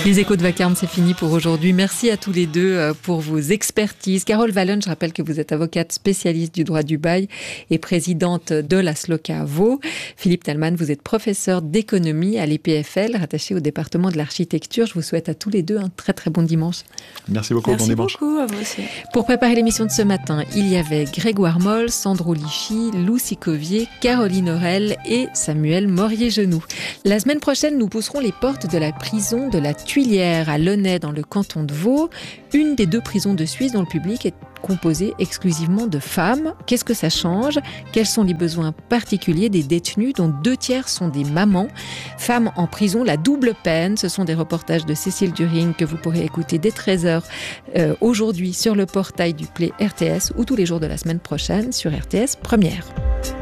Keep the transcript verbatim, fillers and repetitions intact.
Les échos de vacarme, c'est fini pour aujourd'hui. Merci à tous les deux pour vos expertises. Carole Wallon, je rappelle que vous êtes avocate spécialiste du droit du bail et présidente de la SLOCA Vaud. Philippe Talman, vous êtes professeur d'économie à l'E P F L, rattaché au département de l'architecture. Je vous souhaite à tous les deux un très très bon dimanche. Merci beaucoup, Merci bon dimanche. beaucoup à vous aussi. Pour préparer l'émission de ce matin, il y avait Grégoire Moll, Sandro Lichy, Lou Sicovier, Caroline Aurel et Samuel Morier-Genoux. La semaine prochaine, nous pousserons les portes de la prison de la Tuilière à Launay dans le canton de Vaud, une des deux prisons de Suisse dont le public est composé exclusivement de femmes. Qu'est-ce que ça change ? Quels sont les besoins particuliers des détenus dont deux tiers sont des mamans ? Femmes en prison, la double peine. Ce sont des reportages de Cécile During que vous pourrez écouter dès treize heures euh, aujourd'hui sur le portail du Play R T S ou tous les jours de la semaine prochaine sur R T S Première.